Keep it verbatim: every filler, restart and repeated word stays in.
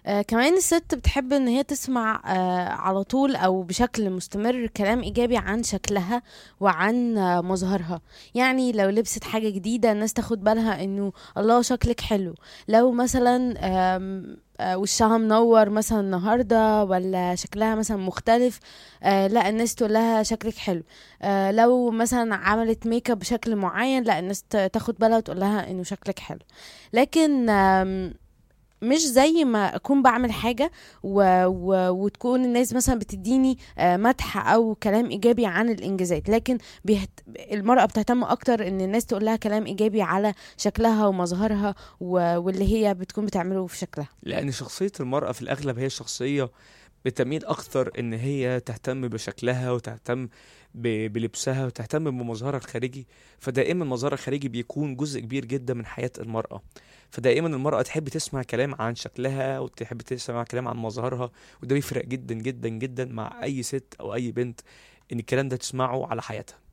آه كمان الست بتحب ان هي تسمع آه على طول او بشكل مستمر كلام ايجابي عن شكلها وعن آه مظهرها. يعني لو لبست حاجة جديدة الناس تاخد بالها انه الله شكلك حلو. لو مثلا آم، آه، وشها منور مثلا النهاردة، ولا شكلها مثلا مختلف، آه لا الناس تقول لها شكلك حلو. آه لو مثلا عملت ميك اب بشكل معين، لا الناس ت- تاخد بالها وتقول لها انه شكلك حلو. لكن آم، مش زي ما اكون بعمل حاجة و... و... وتكون الناس مثلا بتديني آه، مدح او كلام ايجابي عن الانجازات، لكن بيهت... المرأة بتهتم اكتر ان الناس تقول لها كلام ايجابي على شكلها ومظهرها و... واللي هي بتكون بتعمله في شكلها. لان شخصية المرأة في الاغلب هي شخصية بتميل اكتر ان هي تهتم بشكلها وتهتم ب- بلبسها وتهتم بمظهرها الخارجي. فدائما مظهرها الخارجي بيكون جزء كبير جدا من حياة المرأة. فدائما المرأة تحب تسمع كلام عن شكلها وتحب تسمع كلام عن مظهرها. وده بيفرق جدا جدا جدا مع اي ست او اي بنت ان الكلام ده تسمعه على حياتها.